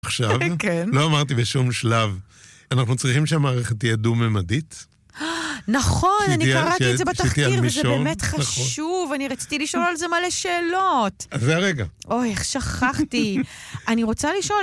עכשיו, כן. לא אמרתי בשום שלב, אנחנו צריכים שהמערכת תהיה דו-ממדית. נכון, אני קראתי את זה בתחקיר, וזה באמת נכון. חשוב, אני רציתי לשאול על זה מלא שאלות. אז זה הרגע. אוי, איך שכחתי. אני רוצה לשאול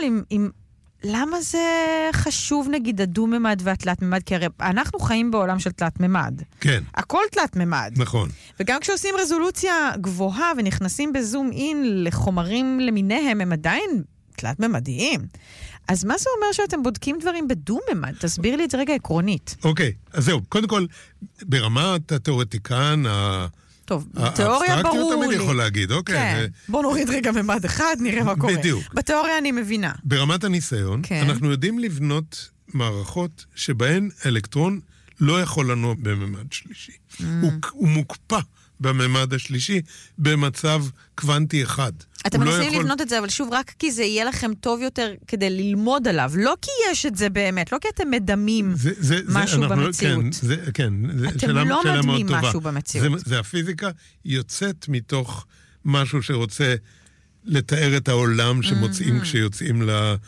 למה זה חשוב נגיד הדו-ממד והתלת-ממד, כי הרי אנחנו חיים בעולם של תלת-ממד. כן. הכל תלת-ממד. נכון. וגם כשעושים רזולוציה גבוהה ונכנסים בזום אין לחומרים למיניהם, הם עדיין תלת-ממדיים. אז מה זה אומר שאתם בודקים דברים בדו-ממד? תסביר לי את זה רגע עקרונית. אוקיי, אז זהו, קודם כל, ברמת התיאורטיקן, טוב, בתיאוריה ברור לי. תמיד יכול להגיד, אוקיי. כן, בוא נוריד רגע ממד אחד, נראה מה קורה. בדיוק. בתיאוריה אני מבינה. ברמת הניסיון, אנחנו יודעים לבנות מערכות שבהן האלקטרון לא יכול לנוע בממד שלישי. הוא מוקפא בממד השלישי במצב קוונטי אחד. אתם מנסים לבנות את זה, אבל שוב, רק כי זה יהיה לכם טוב יותר כדי ללמוד עליו. לא כי יש את זה באמת, לא כי אתם מדמים משהו במציאות. כן, אתם לא מדמים משהו במציאות. זה הפיזיקה יוצאת מתוך משהו שרוצה לתאר את העולם שמוצאים כשיוצאים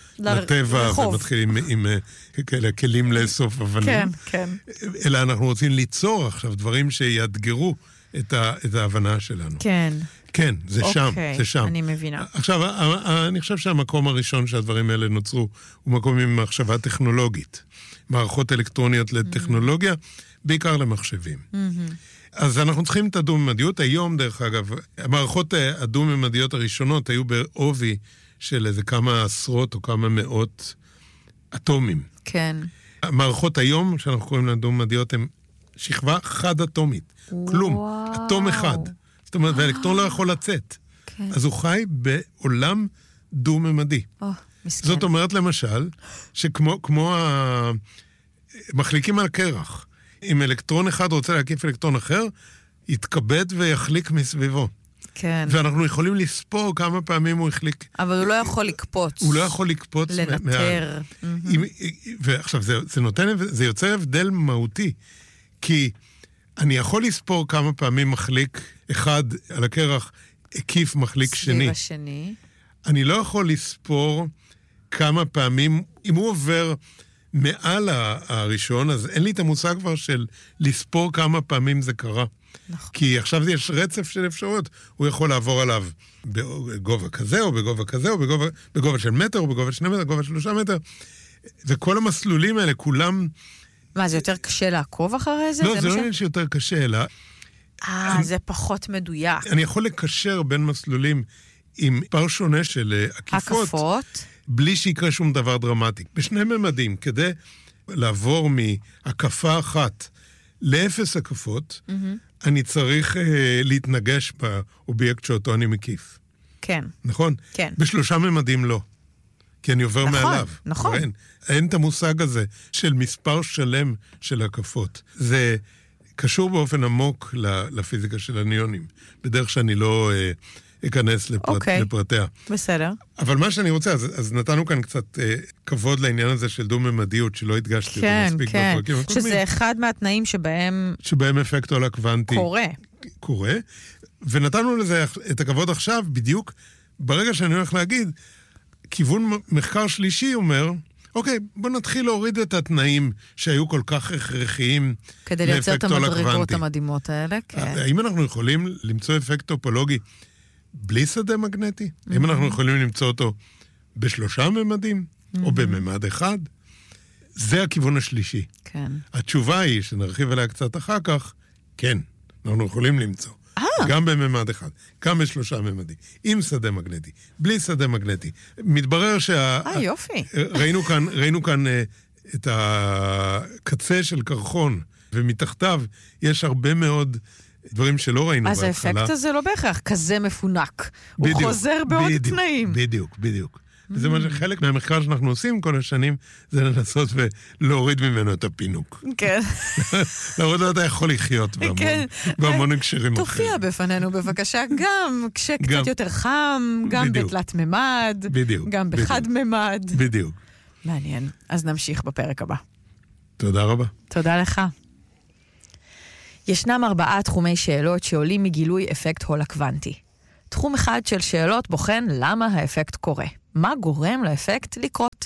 לטבע ומתחילים עם כלים לאסוף אבנים. כן, כן. אלא אנחנו רוצים ליצור עכשיו דברים שיאתגרו את ההבנה שלנו. כן. כן, זה שם, זה שם. אני מבינה. עכשיו, אני חושב שהמקום הראשון שהדברים האלה נוצרו הוא מקום עם מחשבה טכנולוגית. מערכות אלקטרוניות לטכנולוגיה, בעיקר למחשבים. אז אנחנו צריכים את הדו-ממדיות. היום, דרך אגב, המערכות הדו-ממדיות הראשונות היו בעובי של איזה כמה עשרות או כמה מאות אטומים. כן. המערכות היום, שאנחנו קוראים להן דו-ממדיות, הן שכבה חד-אטומית. כלום. אטום אחד. זאת אומרת, והאלקטרון לא יכול לצאת. כן. אז הוא חי בעולם דו-ממדי. זאת אומרת, למשל, שכמו מחליקים על קרח. אם אלקטרון אחד רוצה להקיף אלקטרון אחר, יתכבד ויחליק מסביבו. כן. ואנחנו יכולים לספור כמה פעמים הוא החליק. אבל הוא לא יכול לקפוץ. הוא לא יכול לקפוץ. לנטר. ועכשיו, זה יוצר הבדל מהותי, כי אני יכול לספור כמה פעמים מחליק אחד על הקרח, הקיף מחליק שני. סביב השני. אני לא יכול לספור כמה פעמים, אם הוא עובר מעל הראשון, אז אין לי את המושג כבר של לספור כמה פעמים זה קרה. נכון. כי עכשיו יש רצף של אפשרויות. הוא יכול לעבור עליו בגובה כזה, או בגובה כזה, או בגובה של מטר, או בגובה של 2 מטר, בגובה של 3 מטר. וכל המסלולים האלה, כולם... מה, זה יותר קשה לעקוב אחרי זה? לא, זה לא עניין שיותר קשה, אלא... זה פחות מדויק. אני יכול לקשר בין מסלולים עם פער שונה של עקיפות, בלי שיקרה שום דבר דרמטי. בשני ממדים, כדי לעבור מהקפה אחת לאפס עקפות, אני צריך להתנגש באובייקט שאותו אני מקיף. כן. נכון? כן. בשלושה ממדים לא. כי אני עובר מעליו. נכון. אין את המושג הזה של מספר שלם של הקפות. זה קשור באופן עמוק לפיזיקה של הניונים, בדרך שאני לא אכנס לפרטיה. בסדר. אבל מה שאני רוצה, אז נתנו כאן קצת כבוד לעניין הזה של דו-ממדיות, שלא הדגשתי אותו מספיק בפרקים הקודמים. שזה אחד מהתנאים שבהם אפקט עולה קוונטי קורה. ונתנו לזה את הכבוד עכשיו, בדיוק ברגע שאני הולך להגיד, כיוון מחקר שלישי אומר, אוקיי, בוא נתחיל להוריד את התנאים שהיו כל כך הכרחיים כדי לייצר את המדרגות המדהימות האלה, כן. האם אנחנו יכולים למצוא אפקט טופולוגי בלי שדה מגנטי? האם אנחנו יכולים למצוא אותו בשלושה ממדים? או בממד אחד? זה הכיוון השלישי. כן. התשובה היא, שנרחיב עליה קצת אחר כך, כן, אנחנו יכולים למצוא. גם בממד אחד, גם בשלושה ממדים, עם שדה מגנטי, בלי שדה מגנטי. מתברר יופי. ראינו כאן את הקצה של קרחון, ומתחתיו יש הרבה מאוד דברים שלא ראינו בהתחלה. אז האפקט הזה לא בהכרח כזה מפונק. הוא חוזר בעוד תנאים. בדיוק. זה מה שחלק מהמחקר שאנחנו עושים כל השנים, זה לנסות ולהוריד ממנו את הפינוק. כן. להוריד אתה יכול לחיות בהמון הקשרים אחרים. תופיע בפנינו בבקשה, גם כשקצת יותר חם, גם בתלת ממד, גם בחד ממד. בדיוק. מעניין. אז נמשיך בפרק הבא. תודה רבה. תודה לך. ישנם 4 תחומי שאלות שעולים מגילוי אפקט הול הקוונטי. תחום אחד של שאלות בוחן למה האפקט קורה. מה גורם לאפקט לקרות?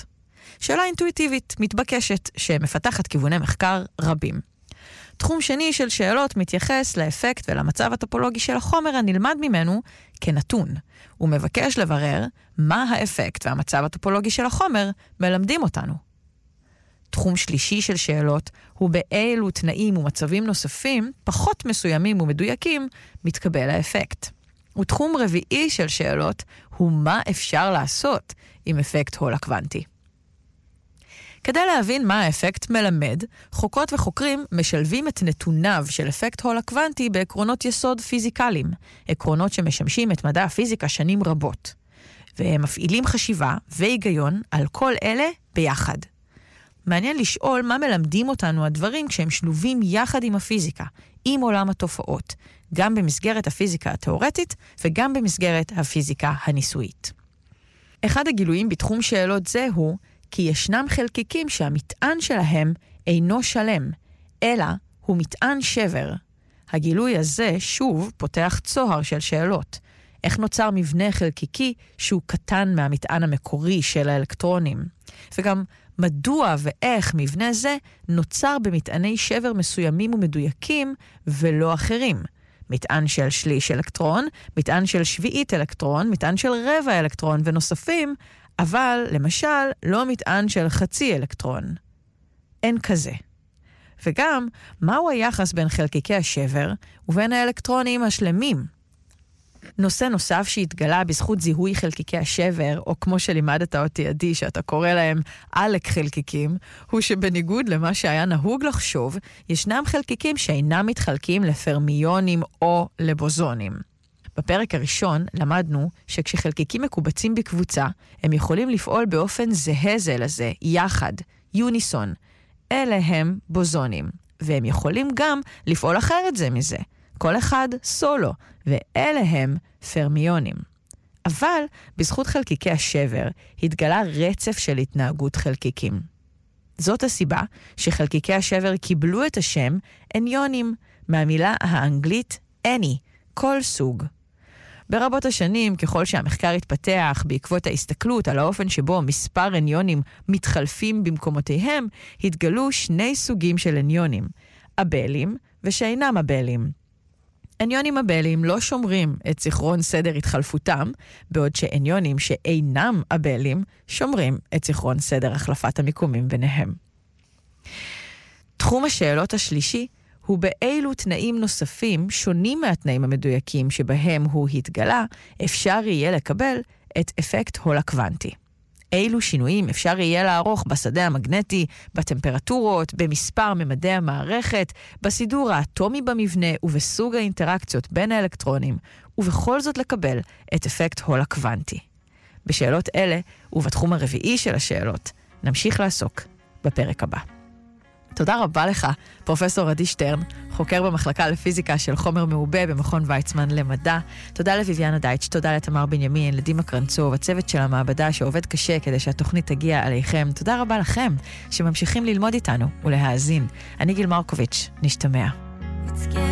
שאלה אינטואיטיבית, מתבקשת, שמפתחת כיווני מחקר רבים. תחום שני של שאלות מתייחס לאפקט ולמצב הטופולוגי של החומר הנלמד ממנו כנתון. הוא מבקש לברר מה האפקט והמצב הטופולוגי של החומר מלמדים אותנו. תחום שלישי של שאלות הוא באילו תנאים ומצבים נוספים, פחות מסוימים ומדויקים, מתקבל האפקט. ותחום רביעי של שאלות הוא מה אפשר לעשות עם אפקט הול הקוונטי. כדי להבין מה האפקט מלמד, חוקרות וחוקרים משלבים את נתוניו של אפקט הול הקוונטי בעקרונות יסוד פיזיקליים, עקרונות שמשמשים את מדע הפיזיקה שנים רבות. והם מפעילים חשיבה והיגיון על כל אלה ביחד. מעניין לשאול מה מלמדים אותנו הדברים כשהם שלובים יחד עם הפיזיקה, עם עולם התופעות, גם במסגרת הפיזיקה התיאורטית וגם במסגרת הפיזיקה הניסויית. אחד הגילויים בתחום שאלות זה הוא כי ישנם חלקיקים שהמטען שלהם אינו שלם, אלא הוא מטען שבר. הגילוי הזה שוב פותח צוהר של שאלות. איך נוצר מבנה חלקיקי שהוא קטן מהמטען המקורי של האלקטרונים? וגם מדוע ואיך מבנה זה נוצר במטעני שבר מסוימים ומדויקים ולא אחרים? מטען של שליש אלקטרון, מטען של שביעית אלקטרון, מטען של רבע אלקטרון ונוספים, אבל למשל לא מטען של חצי אלקטרון. אין כזה. וגם, מהו היחס בין חלקיקי השבר ובין האלקטרונים השלמים? נושא נוסף שהתגלה בזכות זיהוי חלקיקי השבר, או כמו שלימדת אותי עדי שאתה קורא להם עלק חלקיקים, הוא שבניגוד למה שהיה נהוג לחשוב, ישנם חלקיקים שאינם מתחלקים לפרמיונים או לבוזונים. בפרק הראשון למדנו שכשחלקיקים מקובצים בקבוצה, הם יכולים לפעול באופן זהה זה לזה, יחד, יוניסון. אלה הם בוזונים, והם יכולים גם לפעול אחרת זה מזה. כל אחד סולו, ואלה הם פרמיונים. אבל בזכות חלקיקי השבר התגלה רצף של התנהגות חלקיקים. זאת הסיבה שחלקיקי השבר קיבלו את השם אניונים, מהמילה האנגלית any, כל סוג. ברבות השנים, ככל שהמחקר התפתח בעקבות ההסתכלות על האופן שבו מספר אניונים מתחלפים במקומותיהם, התגלו שני סוגים של אניונים, אבלים ושאינם אבלים. אניונים אבלים לא שומרים את זיכרון סדר התחלפותם, בעוד שאניונים שאינם אבלים שומרים את זיכרון סדר החלפת המיקומים ביניהם. תחום השאלות השלישי הוא באילו תנאים נוספים שונים מהתנאים המדויקים שבהם הוא התגלה, אפשר יהיה לקבל את אפקט הול הקוונטי. אילו שינויים אפשר יהיה לערוך בשדה המגנטי, בטמפרטורות, במספר ממדי המערכת, בסידור האטומי במבנה ובסוג האינטראקציות בין האלקטרונים, ובכל זאת לקבל את אפקט הול הקוונטי. בשאלות אלה, ובתחום הרביעי של השאלות, נמשיך לעסוק בפרק הבא. תודה רבה לך, פרופסור עדי שטרן, חוקר במחלקה לפיזיקה של חומר מעובה במכון ויצמן למדע. תודה לויביאנה דייטש, תודה לתמר בנימין, לדימה קרנצוב, הצוות של המעבדה שעובד קשה כדי שהתוכנית תגיע עליכם. תודה רבה לכם שממשיכים ללמוד איתנו ולהאזין. אני גיל מרקוביץ', נשתמע.